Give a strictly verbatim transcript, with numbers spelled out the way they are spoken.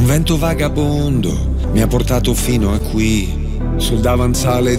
vento vagabondo mi ha portato fino a qui, sul davanzale